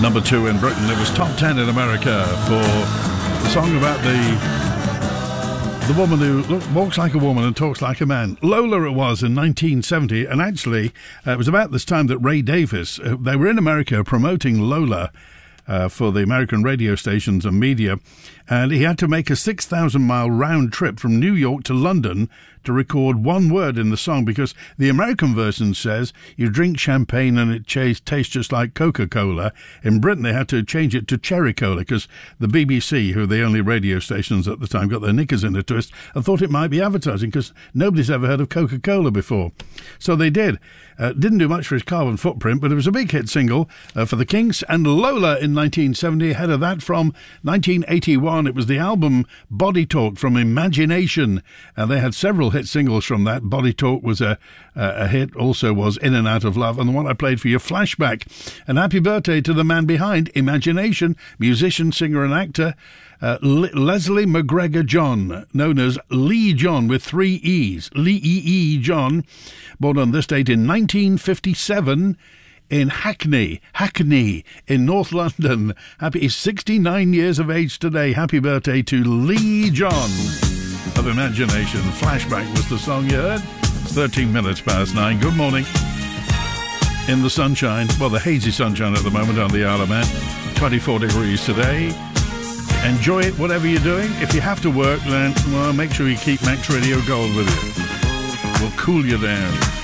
Number 2 in Britain. It was top 10 in America for the song about the woman who walks like a woman and talks like a man. Lola it was in 1970, and actually it was about this time that Ray Davies, they were in America promoting Lola for the American radio stations and media, and he had to make a 6,000-mile round trip from New York to London to record one word in the song, because the American version says you drink champagne and it tastes just like Coca-Cola. In Britain they had to change it to Cherry Cola because the BBC, who were the only radio stations at the time, got their knickers in a twist and thought it might be advertising because nobody's ever heard of Coca-Cola before. So they did. Didn't do much for his carbon footprint, but it was a big hit single for the Kinks. And Lola in 1970, ahead of that from 1981, it was the album Body Talk from Imagination. They had several hit singles from that. Body Talk was a hit, also was In and Out of Love, and the one I played for you, Flashback. And happy birthday to the man behind Imagination, musician, singer and actor, Leslie McGregor John, known as Lee John with 3 E's. Lee John, born on this date in 1957 in Hackney in North London. He's 69 years of age today. Happy birthday to Lee John of Imagination. Flashback was the song you heard. It's 13 minutes past 9. Good morning. In the sunshine, well, the hazy sunshine at the moment on the Isle of Man. 24 degrees today. Enjoy it, whatever you're doing. If you have to work, then, well, make sure you keep Max Radio Gold with you. We'll cool you down.